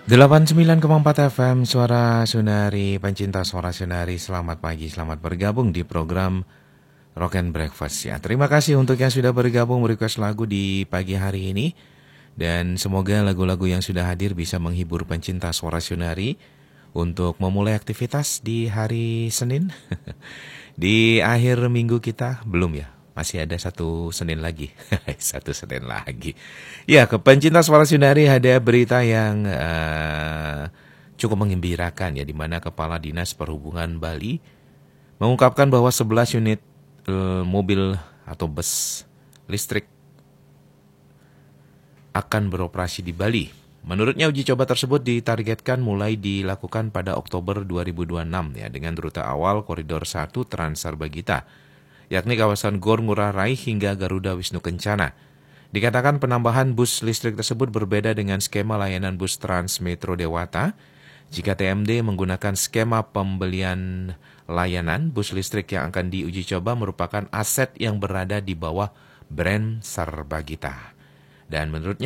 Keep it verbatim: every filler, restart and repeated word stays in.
delapan puluh sembilan koma empat F M Suara Sunari, pencinta Suara Sunari, selamat pagi, selamat bergabung di program Rock and Breakfast ya. Terima kasih untuk yang sudah bergabung request lagu di pagi hari ini. Dan semoga lagu-lagu yang sudah hadir bisa menghibur pencinta Suara Sunari untuk memulai aktivitas di hari Senin. Di akhir minggu kita, belum ya? Masih ada satu Senin lagi. Satu Senin lagi. Ya, ke pencinta Suara Sunari ada berita yang uh, cukup menggembirakan ya, di mana Kepala Dinas Perhubungan Bali mengungkapkan bahwa sebelas unit uh, mobil atau bus listrik akan beroperasi di Bali. Menurutnya uji coba tersebut ditargetkan mulai dilakukan pada Oktober dua ribu dua puluh enam ya, dengan rute awal koridor satu Trans Sarbagita, yakni kawasan Gor Ngurah Rai hingga Garuda Wisnu Kencana. Dikatakan penambahan bus listrik tersebut berbeda dengan skema layanan bus Trans Metro Dewata. Jika T M D menggunakan skema pembelian layanan, bus listrik yang akan diuji coba merupakan aset yang berada di bawah brand Sarbagita. Dan menurutnya